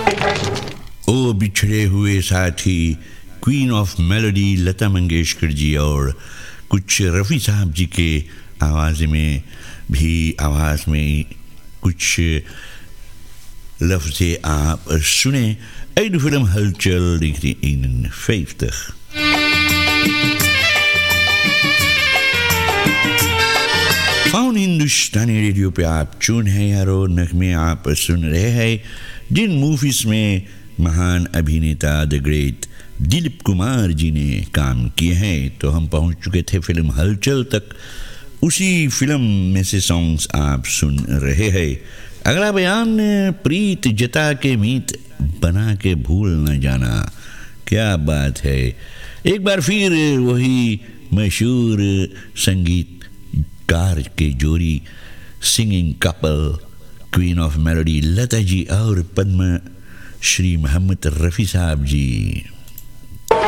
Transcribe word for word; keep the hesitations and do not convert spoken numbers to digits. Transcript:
ओ बिछड़े हुए साथी, queen of melody Lata Mangeshkar ji और कुछ रफ़ी साहब जी के आवाज़ में भी आवाज़ में कुछ लफ्ज़े आप सुने uit de film Hölzel negentien eenenvijftig. Faun हिंदुस्तानी रेडियो पे आप चुन है यारो नगमे आप सुन रहे हैं जिन मूवीज में महान अभिनेता द ग्रेट दिलीप कुमार जी ने काम किए हैं। तो हम पहुंच चुके थे फिल्म हलचल तक, उसी फिल्म में से सॉन्ग्स आप सुन रहे हैं। अगला बयान, प्रीत जता के मीत बना के भूल न जाना, क्या बात है। एक बार फिर वही मशहूर संगीतकार के जोड़ी, singing couple, queen of melody Lata ji और पद्म श्री मोहम्मद रफ़ी साहब जी।